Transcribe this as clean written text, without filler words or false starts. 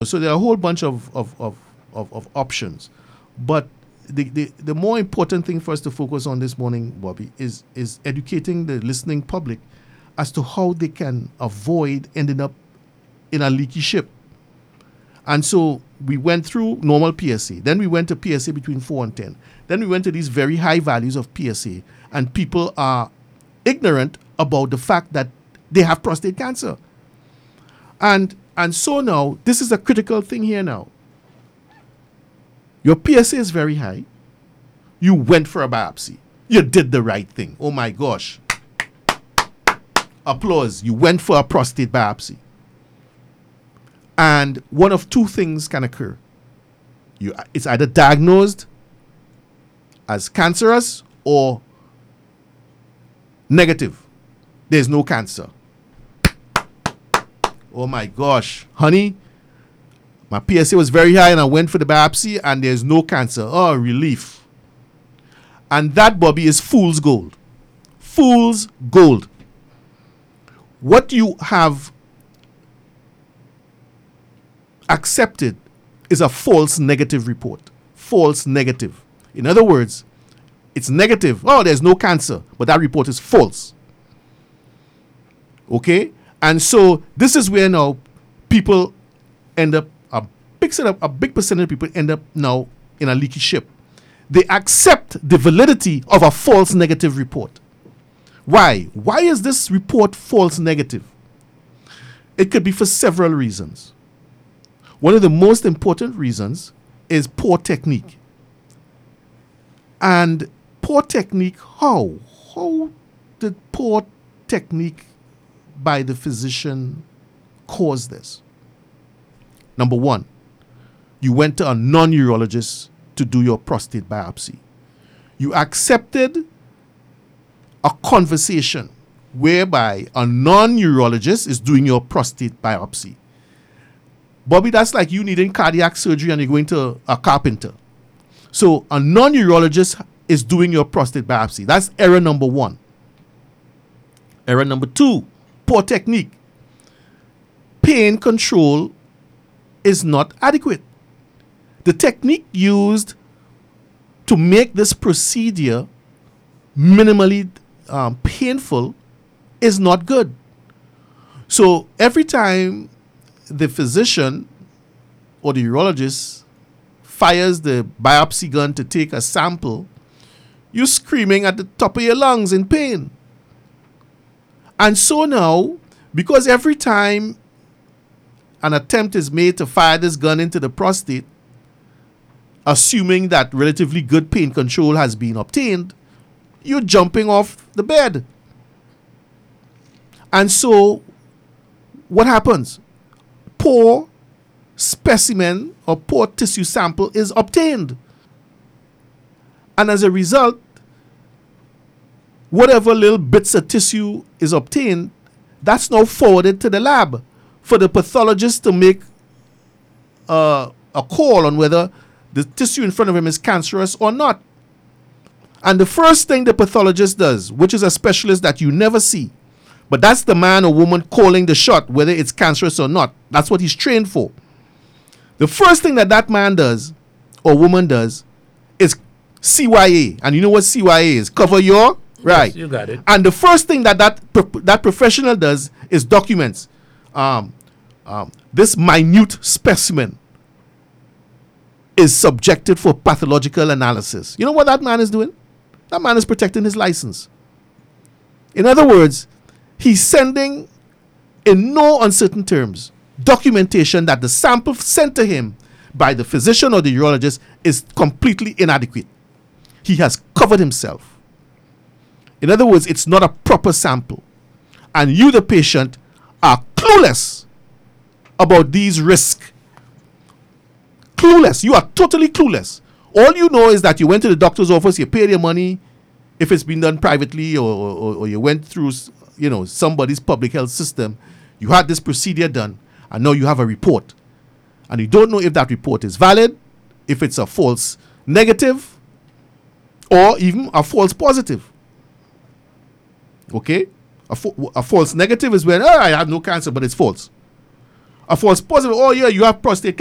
So there are a whole bunch of options. But the more important thing for us to focus on this morning, Bobby, is educating the listening public as to how they can avoid ending up in a leaky ship. And so we went through normal PSA. Then we went to PSA between 4 and 10. Then we went to these very high values of PSA. And people are ignorant about the fact that they have prostate cancer. And so now, this is a critical thing here now. Your PSA is very high. You went for a biopsy. You did the right thing. Oh my gosh. Applause. You went for a prostate biopsy. And one of two things can occur. It's either diagnosed as cancerous or negative. There's no cancer. Oh my gosh, honey, my PSA was very high and I went for the biopsy and there's no cancer. Oh, relief. And that, Bobby, is fool's gold. Fool's gold. What you have accepted is a false negative report. False negative. In other words, it's negative. Oh, there's no cancer. But that report is false. Okay? And so this is where now people end up, a big percentage of people end up now in a leaky ship. They accept the validity of a false negative report. Why? Why is this report false negative? It could be for several reasons. One of the most important reasons is poor technique. And poor technique, how? How did poor technique by the physician cause this? Number one, you went to a non-urologist to do your prostate biopsy. You accepted a conversation whereby a non-urologist is doing your prostate biopsy. Bobby, that's like you needing cardiac surgery and you're going to a carpenter. So a non-urologist is doing your prostate biopsy. That's error number one. Error number two, poor technique. Pain control is not adequate. The technique used to make this procedure minimally painful is not good. So every time the physician or the urologist fires the biopsy gun to take a sample, you're screaming at the top of your lungs in pain. And so now, because every time an attempt is made to fire this gun into the prostate, assuming that relatively good pain control has been obtained, you're jumping off the bed. And so, what happens? Poor specimen or poor tissue sample is obtained. And as a result, whatever little bits of tissue is obtained, that's now forwarded to the lab for the pathologist to make a call on whether the tissue in front of him is cancerous or not. And the first thing the pathologist does, which is a specialist that you never see, but that's the man or woman calling the shot, whether it's cancerous or not. That's what he's trained for. The first thing that man does or woman does is CYA. And you know what CYA is? Cover your... Right. Yes, you got it. And the first thing that professional does is documents this minute specimen is subjected for pathological analysis. You know what that man is doing? That man is protecting his license. In other words, he's sending, in no uncertain terms, documentation that the sample sent to him by the physician or the urologist is completely inadequate. He has covered himself. In other words, it's not a proper sample. And you, the patient, are clueless about these risks. Clueless. You are totally clueless. All you know is that you went to the doctor's office, you paid your money, if it's been done privately, or you went through, somebody's public health system, you had this procedure done, and now you have a report. And you don't know if that report is valid, if it's a false negative, or even a false positive. Okay? A false negative is when, I have no cancer, but it's false. A false positive, oh yeah, you have prostate